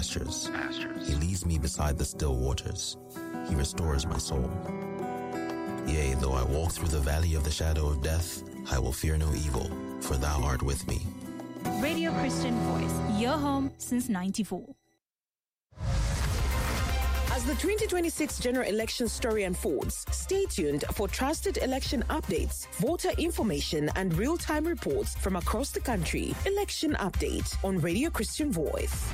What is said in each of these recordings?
pastures. He leads me beside the still waters. He restores my soul. Yea, though I walk through the valley of the shadow of death, I will fear no evil, for thou art with me. Radio Christian Voice, your home since 94. As the 2026 general election story unfolds, stay tuned for trusted election updates, voter information, and real-time reports from across the country. Election Update on Radio Christian Voice.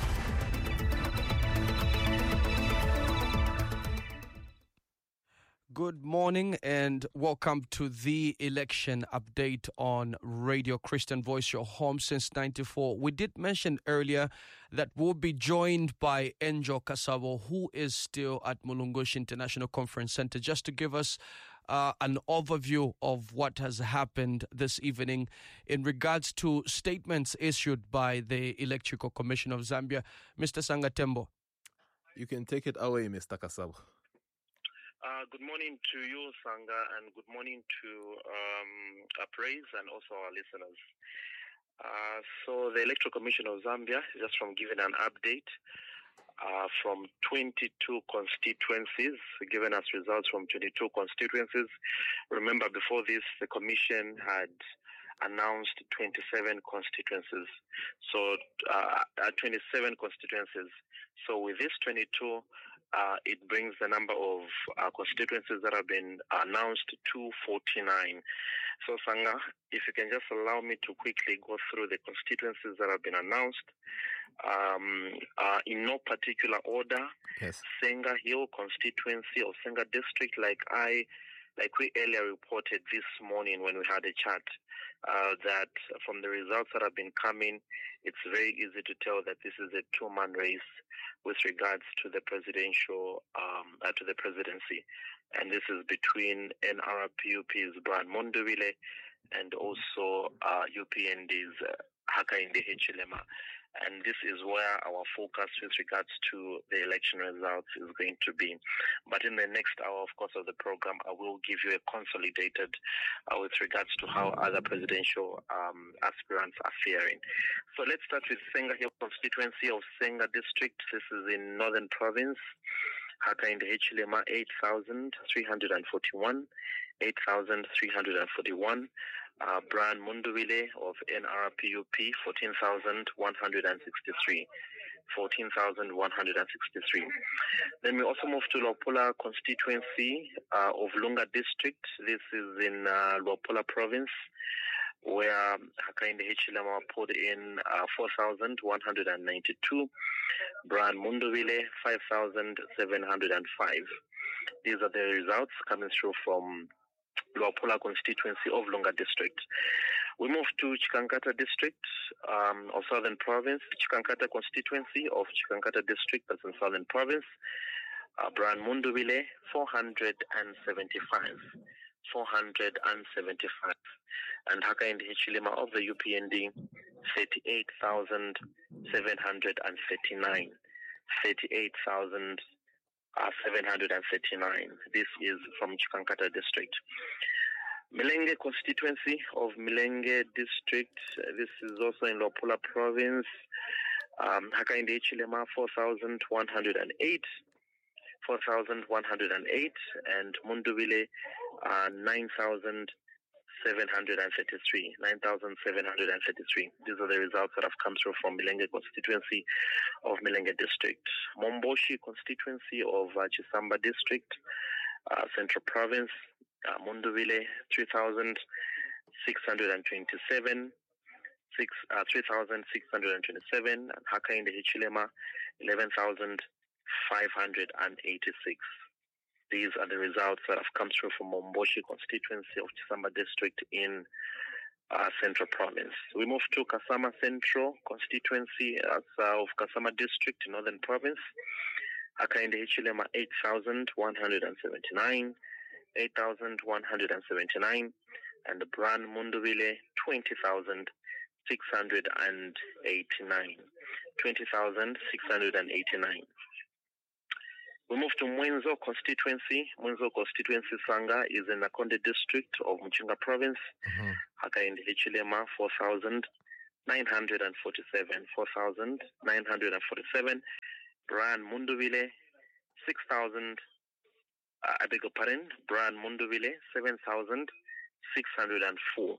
Good morning and welcome to the election update on Radio Christian Voice, your home since 94. We did mention earlier that we'll be joined by Angel Kasabo, who is still at Mulungushi International Conference Center, just to give us an overview of what has happened this evening in regards to statements issued by the Electoral Commission of Zambia. Mr. Sangatembo. You can take it away, Mr. Kasabo. Good morning to you, Sanga, and good morning to Praise and also our listeners. So the Electoral Commission of Zambia, just from giving an update from 22 constituencies, given us results from 22 constituencies. Remember, before this, the Commission had announced 27 constituencies. So 27 constituencies. So with this 22, it brings the number of constituencies that have been announced to 49. So Sanga, if you can just allow me to quickly go through the constituencies that have been announced in no particular order. Yes. Senga Hill constituency or Senga district, like we earlier reported this morning when we had a chat, that from the results that have been coming, it's very easy to tell that this is a two-man race with regards to the presidential, to the presidency. And this is between NRPUP's Brian Mundubile and also UPND's Hakainde Hichilema. And this is where our focus with regards to the election results is going to be. But in the next hour, of course, of the program, I will give you a consolidated with regards to how other presidential aspirants are faring. So let's start with Senga Hill constituency of Senga district. This is in Northern Province. Hakainde Hichilema, 8,341. 8,341. Brian Mundubile of NRPUP, 14,163. 14,163. Then we also move to Luapula constituency of Lunga district. This is in Luapula province, where Hakainde Hichilema put in 4,192. Brian Mundubile, 5,705. These are the results coming through from Luapula constituency of Lunga district. We move to Chikankata district of Southern Province. Chikankata constituency of Chikankata district, that's in Southern Province. Brian Mundubile, 475. 475. And Hakainde Hichilema of the UPND, 38,739. 38,739. This is from Chikankata district. Milenge constituency of Milenge district. This is also in Luapula province. Hakainde Hichilema, 4,108. 4,108. And Mundubile, 9,733. 9,733. These are the results that have come through from Milenge constituency of Milenge district. Momboshi constituency of Chisamba district, Central province. Mundubile, 3,627. 3,627. And Hakainde Hichilema, 11,586. These are the results that have come through from Momboshi constituency of Chisamba district in Central province. We move to Kasama Central constituency of Kasama district in Northern province. Hakainde Hichilema, 8,179. 8,179. And Brian Mundubile, 20,689. 20,689. We move to Mwenzo constituency. Mwenzo constituency Sanga is in Nakonde district of Muchinga province. Hakainde Hichilema, 4,947. 4,947. Brian Munduvile, 6,000. I beg your pardon. Brian Munduvile, 7,604.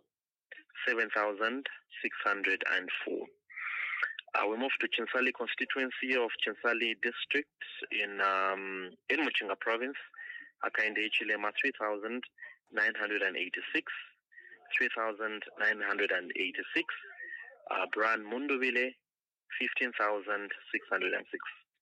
7,604. We move to Chinsali constituency of Chinsali district in Muchinga province. Hakainde Hichilema 3,986. 3,986. Brian Munduvile 15,606.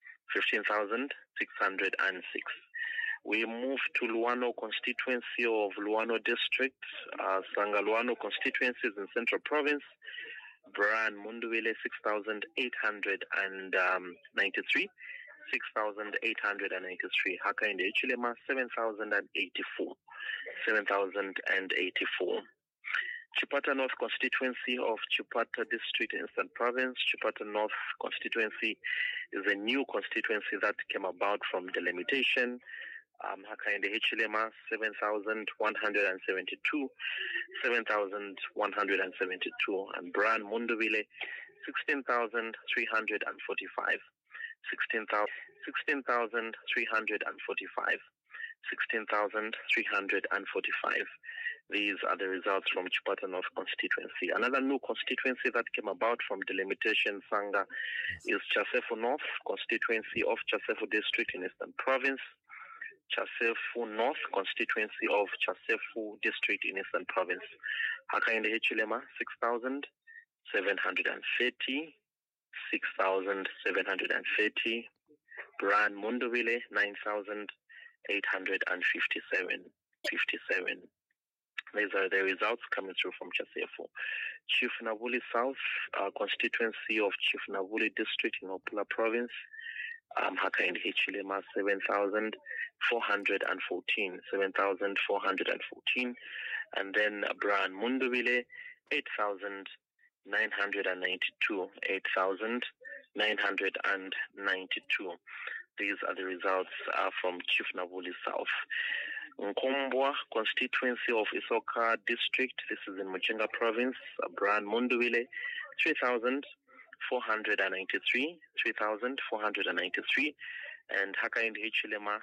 15,606. We move to Luano constituency of Luano district, Sanga Luano constituencies in Central Province. Brian Munduvile 6,893. 6,893. Hakainde Hichilema 7,084. 7,084. Chipata North constituency of Chipata district in Eastern Province. Chipata North constituency is a new constituency that came about from delimitation. Hakainde Hichilema 7,172. 7,172. And Brian Munduvile 16,345. 16,345. 16,345. These are the results from Chipata North constituency. Another new constituency that came about from delimitation, Sanga, is Chasefu North constituency of Chasefu district in Eastern Province. Chasefu North constituency of Chasefu district in Eastern Province. Hakainde Hichilema 6,730. 6,730. Brian Munduvile 9,857. 57. These are the results coming through from Chasefu. Chief Navuli South constituency of Chief Navuli district in Opula province. Hakainde Hichilema 7,414. 7,414. And then Brian Munduvile 8,992. 8,992. These are the results from Chief Navuli South. Nkombwa constituency of Isoka district. This is in Muchinga province. Brian Munduvile 3,493. 3,493. And Hakainde Hichilema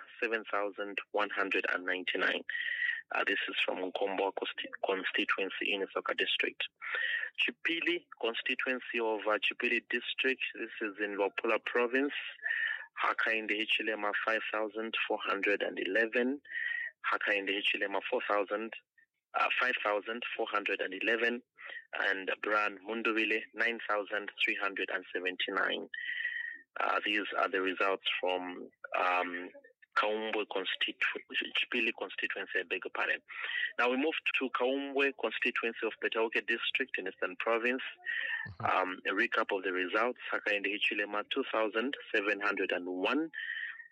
7,199. This is from Nkombwa constituency in Isoka district. Chipili constituency of Chipili district. This is in Lopula province. Hakainde Hichilema 5,411. Hakainde Hichilema 5,411. And Brian Munduvile 9,379. These are the results from Kaumbwe Chipili constituency, I beg your pardon. Now we move to Kaumbwe constituency of Petauke district in Eastern Province. A recap of the results. Hakainde Hichilema 2,701.